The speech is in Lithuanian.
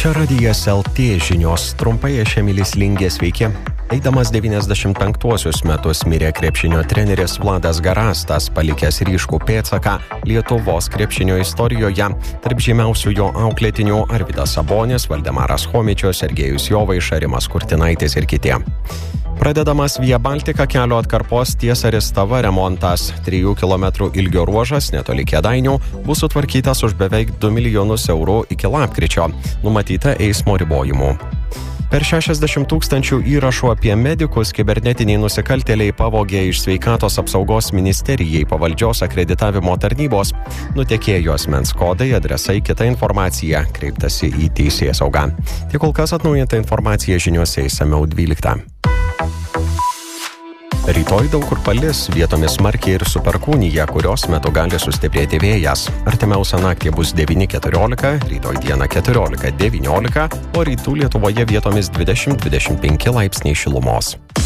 Čia Radijas LT žinios, trumpai aš Emilis Lingė, sveiki. Eidamas 95 metus mirė krepšinio treneris Vladas Garastas, palikęs ryškų pėdsaką Lietuvos krepšinio istorijoje. Tarp žymiausių jo auklėtinių Arvydas Sabonis, Valdemaras Chomičius, Sergejus Jovaiša, Rimas Kurtinaitis ir kiti. Pradedamas Via Baltica kelio atkarpos ties Aristava remontas. 3 km ilgio ruožas netoli Kėdainių bus sutvarkytas už beveik 2 milijonus eurų iki lapkričio, numatyta eismo ribojimų. Per 60 000 įrašų apie medikus kibernetiniai nusikaltėliai pavogė iš Sveikatos apsaugos ministerijai pavaldžios akreditavimo tarnybos. Nutekėjo asmens kodai, adresai, kita informacija, kreiptasi į teisėsaugą. Tik kol kas atnaujinta informacija žiniuose išsamiau 12. Rytoj daug kur palis, vietomis smarkiai ir su perkūnija, kurios metu gali sustiprėti vėjas. Artimiausią naktį bus 9-14, rytoj dieną 14-19, o rytų Lietuvoje vietomis 20-25 laipsniai šilumos.